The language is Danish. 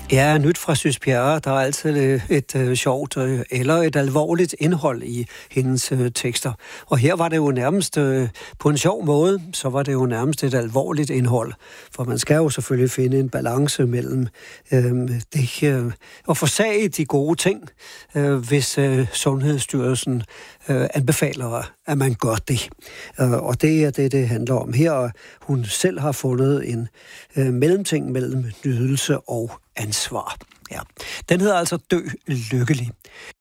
Ja, nyt fra Søs Bjerre. Der er altid et sjovt eller et alvorligt indhold i hendes tekster. Og her var det jo nærmest på en sjov måde, så var det jo nærmest et alvorligt indhold. For man skal jo selvfølgelig finde en balance mellem det at forsage de gode ting, hvis Sundhedsstyrelsen anbefaler, at man gør det. Og det er det handler om her. Hun selv har fundet en mellemting mellem nydelse og ansvar. Ja. Den hedder altså Dø lykkelig.